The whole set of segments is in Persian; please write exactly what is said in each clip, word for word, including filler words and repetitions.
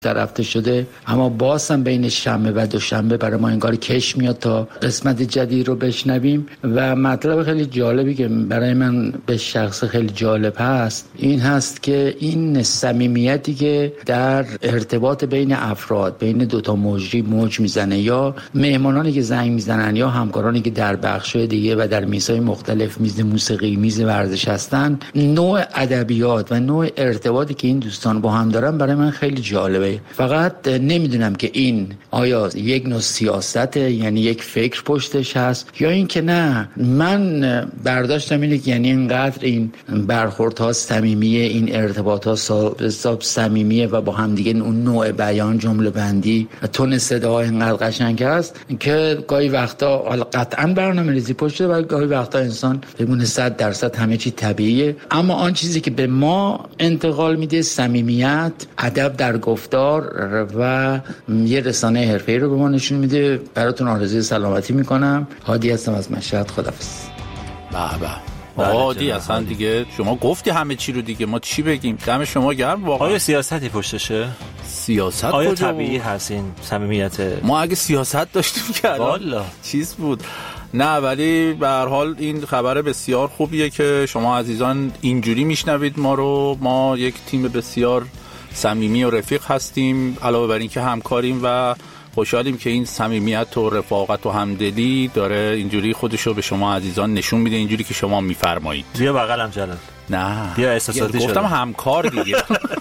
رفته شده، اما باز هم بین شنبه و دوشنبه برای ما انگار کش میاد تا قسمت جدید رو بشنویم. و مطلب خیلی جالبی که برای من به شخص خیلی جالب هست این هست که این صمیمیتی که در ارتباط بین افراد، بین دوتا مجری موج میزنه، یا مهمانانی که زنگ میزنن یا همکارانی که در بخش‌های دیگه و در میزهای مختلف، میز موسیقی، میز ورزش هستن، نوع ادبیات و نوع ارتباطی که این دوستان با هم دارن برای من خیلی جالبه. فقط نمیدونم که این آیا یک نوع سیاسته، یعنی یک فکر پشتش هست، یا این که نه. من برداشتم اینه که یعنی اینقدر این برخوردها صمیمیه، این ارتباطات حساب صمیمیه و با هم دیگه اون نوع بیان، جمله بندی، تون صدا اینقدر قشنگ است که گاهی وقتا حالا قطعا برنامه‌ریزی پشته و گاهی وقتا انسان بگونه صد درصد همه چی طبیعیه، اما آن چیزی که به ما انتقال میده صمیمیت، ادب در گفتار و یه رسانه حرفه‌ای رو به ما نشون میده. براتون آرزوی سلامتی میکنم. هادی هستم از مشهد. خداحافظ. به به هادی، اصلا دیگه شما گفتی همه چی رو دیگه، ما چی بگیم؟ دم شما گرم. واقعا آیا سیاستی پشتشه؟ سیاست آیا کجا طبیعی هست این صمیمیت؟ ما اگه سیاست داشتیم که والا چیز بود. نه ولی به هر حال این خبر بسیار خوبیه که شما عزیزان اینجوری میشنوید ما رو. ما یک تیم بسیار صمیمی و رفیق هستیم، علاوه بر این که همکاریم و خوشحالیم که این صمیمیت و رفاقت و همدلی داره اینجوری خودشو به شما عزیزان نشون میده، اینجوری که شما میفرمایید. بیا بغلم جلال. نه بیا احساساتی شدم. گفتم همکار دیگه.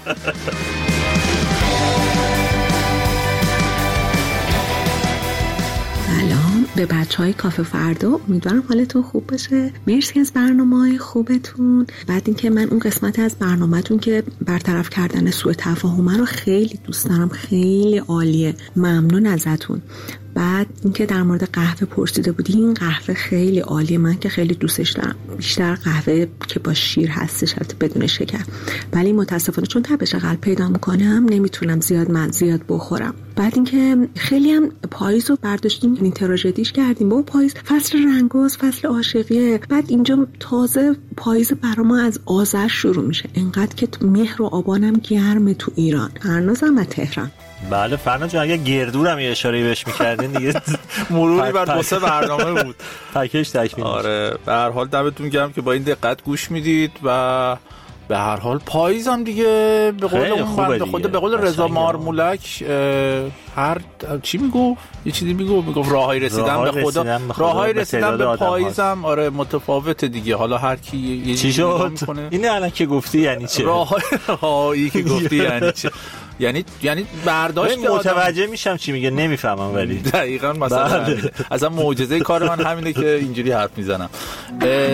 سلام به بچهای کافه فردا، امیدوارم حالتون خوب باشه. مرسی از برنامه‌های خوبتون. بعد اینکه من اون قسمت از برنامه‌تون که برطرف کردن سوء تفاهم رو خیلی دوست دارم، خیلی عالیه، ممنون ازتون. بعد اینکه در مورد قهوه پرسیده بودی، این قهوه خیلی عالیه، من که خیلی دوستش دارم، بیشتر قهوه که با شیر هستش البته بدون شکر، ولی متاسفانه چون تبش قلب پیدا میکنم نمیتونم زیاد من زیاد بخورم. بعد اینکه خیلی هم پاییز رو برداشتیم، این تراژدیش کردیم با پاییز، فصل رنگاز، فصل عاشقیه. بعد اینجا تازه پاییز برا ما از آذر شروع میشه، انقدر که مهر و آبانم گرمه تو ایران. فرنازم از تهران. بله فرناز جان، اگه گردورم یه اشاره بهش می‌کردین دیگه مروری بر دو سه برنامه بود. پکیج تکمیل. آره به هر حال دمتون گرم که با این دقت گوش میدید و به هر حال پاییز هم دیگه به قول اون بنده خدا، به قول رضا مارمولک هر چی میگفت، یه چیزی میگفت، میگفت راههای رسیدن به خدا، راههای رسیدن به پاییز هم آره متفاوته دیگه. حالا هر کی یه چیزی میکنه. این الان که گفتی یعنی چه؟ راههایی که گفتی یعنی چه؟ یعنی یعنی برداشت متوجه میشم چی میگه، نمیفهمم ولی دقیقاً مثلا اصلا معجزه کار من همینه که اینجوری حرف میزنم.